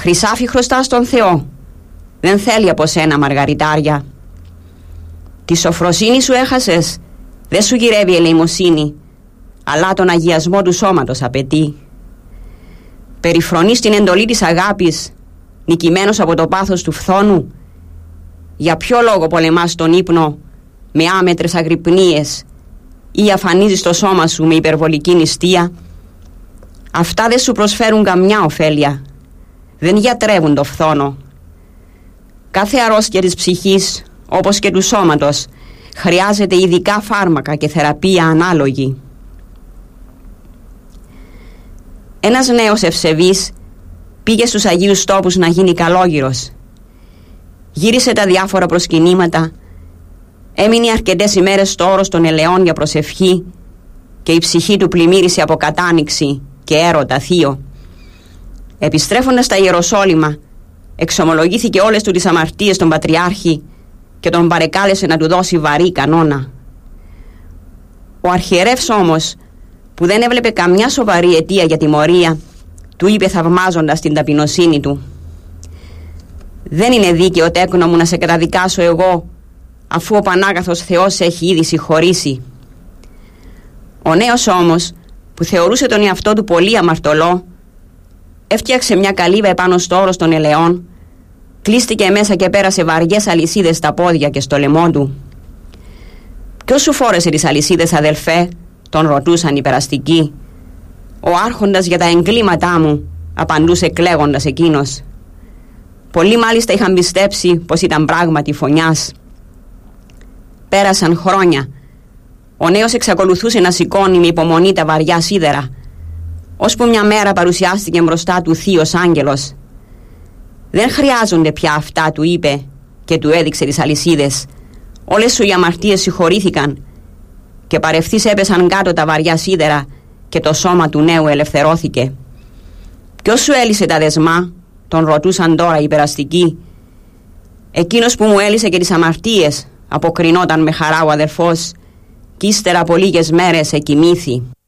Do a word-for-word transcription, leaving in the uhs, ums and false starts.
Χρυσάφι χρωστά στον Θεό, δεν θέλει από σένα μαργαριτάρια. Τη σοφροσύνη σου έχασες, δεν σου γυρεύει η ελεημοσύνη, αλλά τον αγιασμό του σώματος απαιτεί. Περιφρονείς την εντολή της αγάπης, νικημένος από το πάθος του φθόνου. Για ποιο λόγο πολεμάς τον ύπνο με άμετρες αγρυπνίες ή αφανίζεις το σώμα σου με υπερβολική νηστεία? Αυτά δεν σου προσφέρουν καμιά ωφέλεια, δεν γιατρεύουν το φθόνο. Κάθε αρρώστια της ψυχής, όπως και του σώματος, χρειάζεται ειδικά φάρμακα και θεραπεία ανάλογη. Ένας νέος ευσεβής πήγε στους Αγίους Τόπους να γίνει καλόγυρος. Γύρισε τα διάφορα προσκυνήματα, έμεινε αρκετές ημέρες στο όρος των ελαιών για προσευχή και η ψυχή του πλημμύρισε από κατάνοιξη και έρωτα θείο. Επιστρέφοντας στα Ιεροσόλυμα, εξομολογήθηκε όλες του τις αμαρτίες στον Πατριάρχη και τον παρεκάλεσε να του δώσει βαρύ κανόνα. Ο αρχιερεύς όμως, που δεν έβλεπε καμιά σοβαρή αιτία για τιμωρία, του είπε θαυμάζοντας την ταπεινοσύνη του: «Δεν είναι δίκαιο, τέκνο μου, να σε καταδικάσω εγώ, αφού ο Πανάγαθος Θεός έχει ήδη συγχωρήσει». Ο νέος όμως, που θεωρούσε τον εαυτό του πολύ αμαρτωλό, έφτιαξε μια καλύβα επάνω στο όρος των ελαιών, κλείστηκε μέσα και πέρασε βαριές αλυσίδες στα πόδια και στο λαιμό του. «Ποιος σου φόρεσε τις αλυσίδες, αδελφέ?» τον ρωτούσαν οι περαστικοί. «Ο άρχοντας για τα εγκλήματά μου», απαντούσε κλαίγοντας εκείνος. Πολλοί μάλιστα είχαν πιστέψει πως ήταν πράγματι φωνιάς. Πέρασαν χρόνια. Ο νέος εξακολουθούσε να σηκώνει με υπομονή τα βαριά σίδερα, ώσπου μια μέρα παρουσιάστηκε μπροστά του θείος άγγελος. «Δεν χρειάζονται πια αυτά», του είπε και του έδειξε τις αλυσίδες. «Όλες σου οι αμαρτίες συγχωρήθηκαν». Και παρευθείς έπεσαν κάτω τα βαριά σίδερα και το σώμα του νέου ελευθερώθηκε. «Ποιος σου έλυσε τα δεσμά?» τον ρωτούσαν τώρα οι περαστικοί. «Εκείνος που μου έλυσε και τις αμαρτίες», αποκρινόταν με χαρά ο αδελφός, κι ύστερα από λίγες μέρες εκοιμήθη.